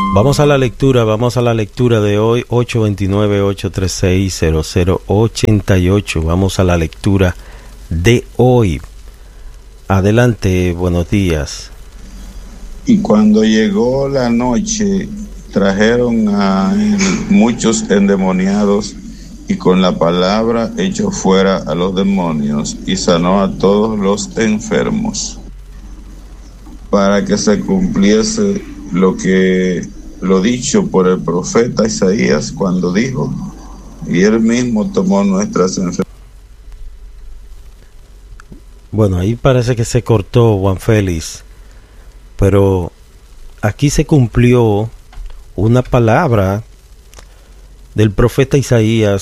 Vamos a la lectura de hoy, 829-836-0088. Vamos a la lectura de hoy. Adelante, buenos días. Y cuando llegó la noche, trajeron a él muchos endemoniados, y con la palabra echó fuera a los demonios, y sanó a todos los enfermos, para que se cumpliese lo dicho por el profeta Isaías, cuando dijo: y él mismo tomó nuestras enfermedades. Bueno, ahí parece que se cortó, Juan Félix, pero aquí se cumplió una palabra del profeta Isaías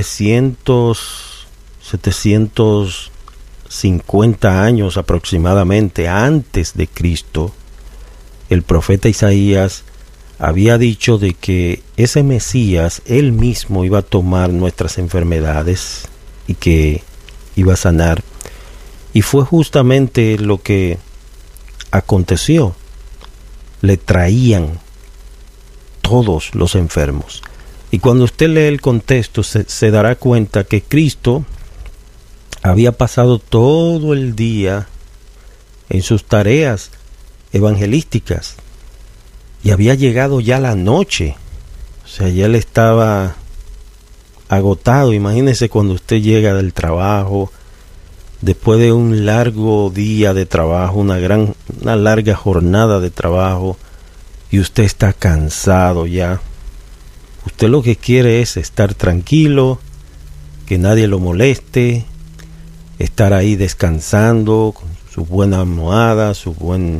750 años aproximadamente antes de Cristo. El profeta Isaías había dicho de que ese Mesías, él mismo iba a tomar nuestras enfermedades y que iba a sanar. Y fue justamente lo que aconteció. Le traían todos los enfermos. Y cuando usted lee el contexto se dará cuenta que Cristo había pasado todo el día en sus tareas evangelísticas y había llegado ya la noche. O sea, ya él estaba agotado. Imagínese cuando usted llega del trabajo, después de un largo día de trabajo, una larga jornada de trabajo, y usted está cansado ya. Usted lo que quiere es estar tranquilo, que nadie lo moleste, estar ahí descansando con su buena almohada, su buen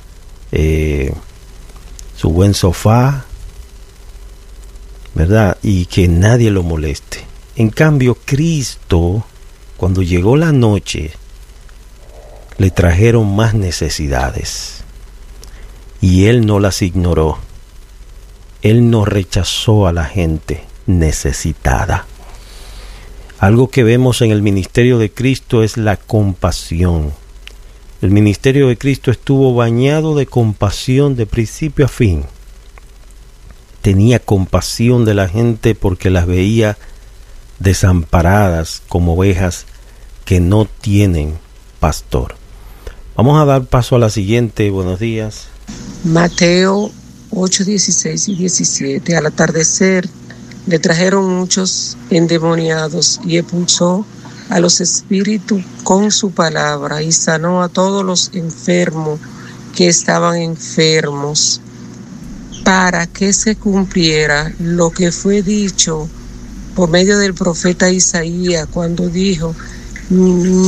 sofá, ¿verdad? Y que nadie lo moleste. En cambio, Cristo, cuando llegó la noche, le trajeron más necesidades y Él no las ignoró. Él no rechazó a la gente necesitada. Algo que vemos en el ministerio de Cristo es la compasión. El ministerio de Cristo estuvo bañado de compasión de principio a fin. Tenía compasión de la gente porque las veía desamparadas como ovejas que no tienen pastor. Vamos a dar paso a la siguiente. Buenos días. Mateo 8, 16 y 17. Al atardecer le trajeron muchos endemoniados y expulsó a los espíritus con su palabra y sanó a todos los enfermos que estaban enfermos, para que se cumpliera lo que fue dicho por medio del profeta Isaías, cuando dijo: en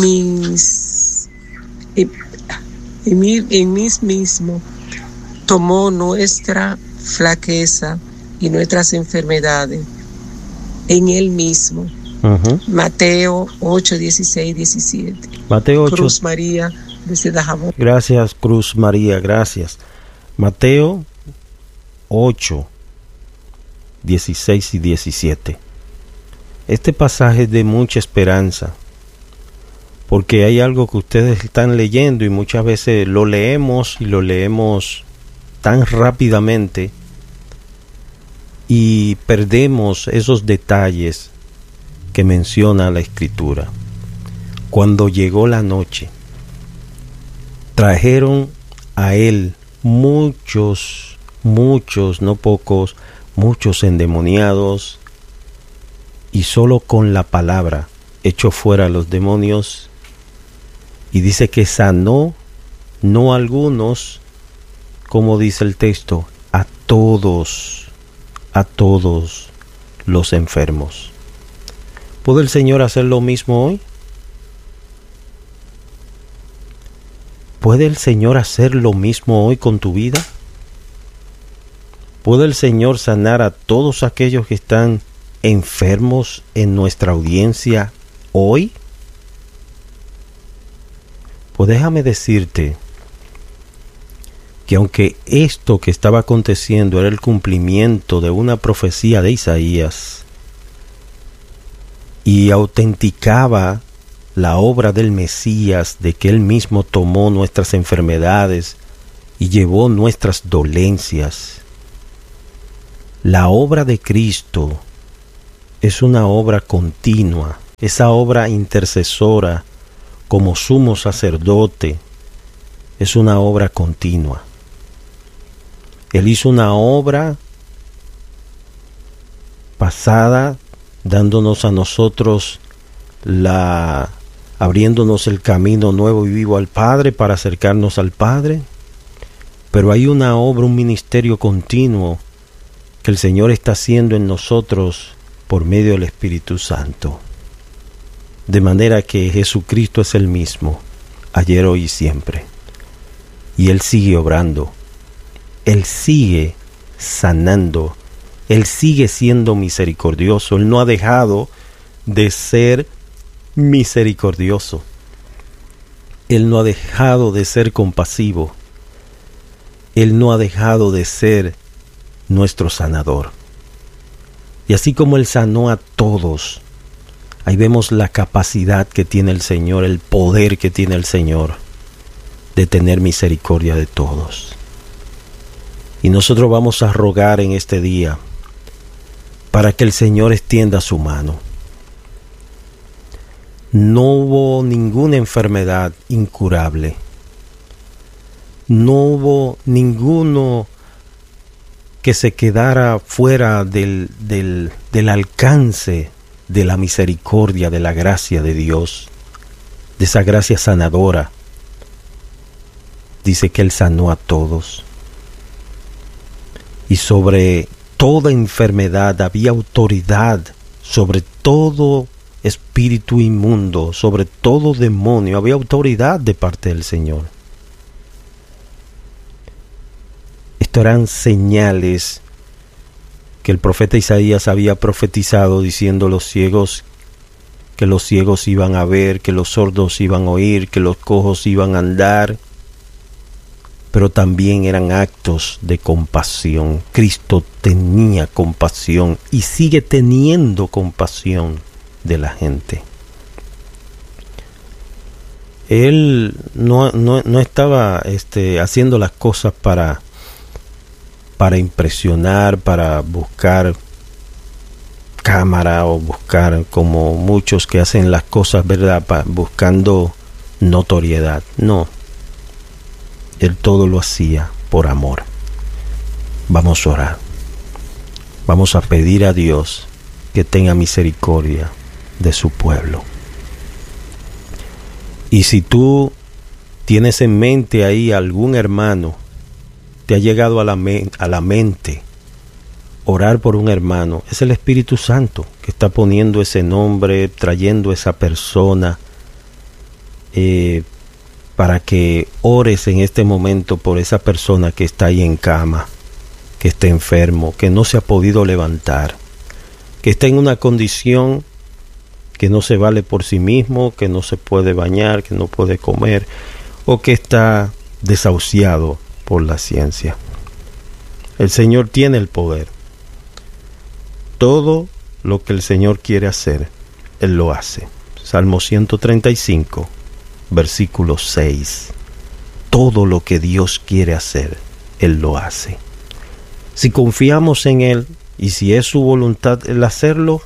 mí mismo tomó nuestra flaqueza y nuestras enfermedades, en él mismo. Mateo 8, 16, 17. Mateo 8. Cruz María, desde Dajabón. Gracias, Cruz María, gracias. Mateo 8, 16 y 17. Este pasaje es de mucha esperanza, porque hay algo que ustedes están leyendo y muchas veces lo leemos tan rápidamente y perdemos esos detalles que menciona la Escritura. Cuando llegó la noche, trajeron a él muchos, no pocos, muchos endemoniados, y solo con la palabra echó fuera a los demonios, y dice que sanó, no a algunos, como dice el texto, a todos los enfermos. ¿Puede el Señor hacer lo mismo hoy? ¿Puede el Señor hacer lo mismo hoy con tu vida? ¿Puede el Señor sanar a todos aquellos que están enfermos en nuestra audiencia hoy? Pues déjame decirte que aunque esto que estaba aconteciendo era el cumplimiento de una profecía de Isaías y autenticaba la obra del Mesías, de que Él mismo tomó nuestras enfermedades y llevó nuestras dolencias, La obra de Cristo es una obra continua, esa obra intercesora como sumo sacerdote es una obra continua. Él hizo una obra pasada, dándonos a nosotros abriéndonos el camino nuevo y vivo al Padre para acercarnos al Padre. Pero hay una obra, un ministerio continuo que el Señor está haciendo en nosotros por medio del Espíritu Santo. De manera que Jesucristo es el mismo, ayer, hoy y siempre. Y Él sigue obrando. Él sigue sanando. Él sigue siendo misericordioso. Él no ha dejado de ser misericordioso. Él no ha dejado de ser compasivo. Él no ha dejado de ser nuestro sanador. Y así como Él sanó a todos, ahí vemos la capacidad que tiene el Señor, el poder que tiene el Señor de tener misericordia de todos. Y nosotros vamos a rogar en este día para que el Señor extienda su mano. No hubo ninguna enfermedad incurable. No hubo ninguno que se quedara fuera del alcance de la misericordia, de la gracia de Dios, de esa gracia sanadora. Dice que Él sanó a todos. Y sobre toda enfermedad había autoridad, sobre todo espíritu inmundo, sobre todo demonio, había autoridad de parte del Señor. Esto eran señales que el profeta Isaías había profetizado, diciendo que los ciegos iban a ver, que los sordos iban a oír, que los cojos iban a andar. Pero también eran actos de compasión. Cristo tenía compasión y sigue teniendo compasión de la gente. Él no estaba haciendo las cosas para impresionar, para buscar cámara o buscar, como muchos que hacen las cosas, ¿verdad?, buscando notoriedad. No. Él todo lo hacía por amor. Vamos a orar. Vamos a pedir a Dios que tenga misericordia de su pueblo. Y si tú tienes en mente ahí algún hermano, te ha llegado a la mente orar por un hermano, es el Espíritu Santo que está poniendo ese nombre, trayendo esa persona, para que ores en este momento por esa persona que está ahí en cama, que está enfermo, que no se ha podido levantar, que está en una condición que no se vale por sí mismo, que no se puede bañar, que no puede comer, o que está desahuciado por la ciencia. El Señor tiene el poder. Todo lo que el Señor quiere hacer, Él lo hace. Salmo 135. Versículo 6. Todo lo que Dios quiere hacer, Él lo hace. Si confiamos en Él y si es su voluntad el hacerlo,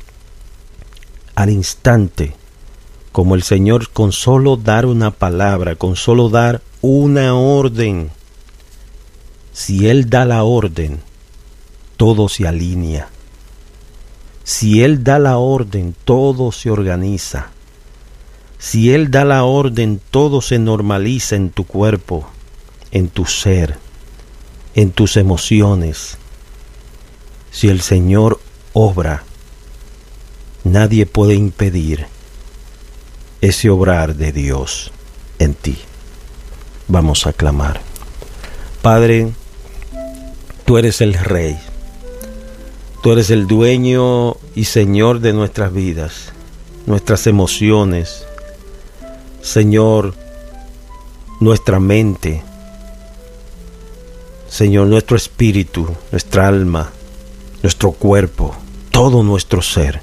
al instante, como el Señor, con solo dar una palabra, con solo dar una orden, si Él da la orden, todo se alinea. Si Él da la orden, todo se organiza. Si Él da la orden, todo se normaliza en tu cuerpo, en tu ser, en tus emociones. Si el Señor obra, nadie puede impedir ese obrar de Dios en ti. Vamos a clamar. Padre, tú eres el Rey. Tú eres el dueño y Señor de nuestras vidas, nuestras emociones. Señor, nuestra mente, Señor, nuestro espíritu, nuestra alma, nuestro cuerpo, todo nuestro ser.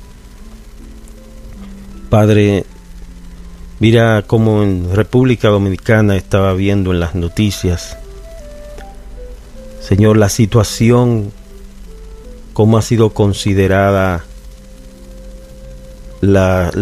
Padre, mira cómo en República Dominicana estaba viendo en las noticias, Señor, la situación cómo ha sido considerada la